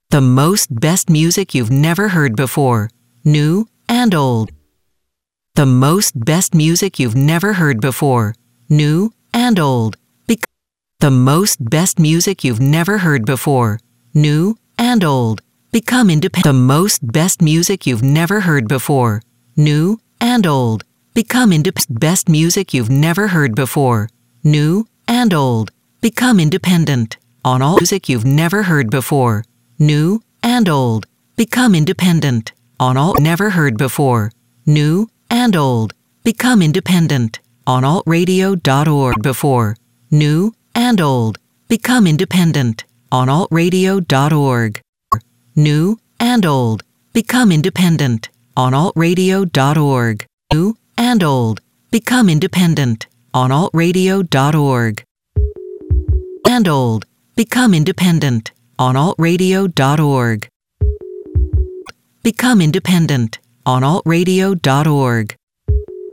The most best music you've never heard before, new and old. The most best music you've never heard before, new and old. The most best music you've never heard before, new and old. Become independent. The most best music you've never heard before, new and old. Become independent. Best music you've never heard before, new and old. Become independent. On all music you've never heard before, new and old. Become independent. On all never heard before, new and old. Become independent. On altradio.org before, new and old. Become independent. On altradio.org. New and old. Become independent. On altradio.org. New and old. Become independent. On altradio.org. And old. Become independent. On altradio.org. Become independent. On altradio.org.